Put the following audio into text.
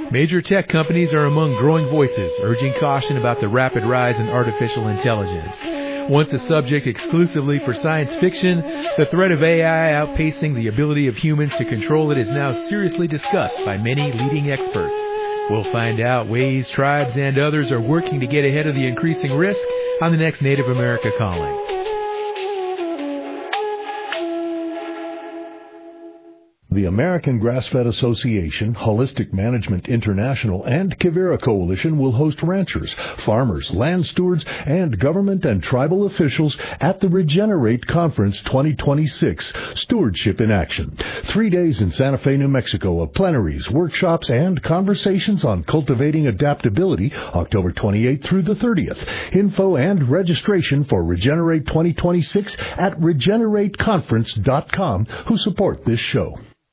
Major tech companies are among growing voices, urging caution about the rapid rise in artificial intelligence. Once a subject exclusively for science fiction, the threat of AI outpacing the ability of humans to control it is now seriously discussed by many leading experts. We'll find out ways tribes and others are working to get ahead of the increasing risk on the next Native America Calling. The American Grass-Fed Association, Holistic Management International, and Kivera Coalition will host ranchers, farmers, land stewards, and government and tribal officials at the Regenerate Conference 2026, Stewardship in Action. 3 days in Santa Fe, New Mexico of plenaries, workshops, and conversations on cultivating adaptability, October 28th through the 30th. Info and registration for Regenerate 2026 at regenerateconference.com, who support this show.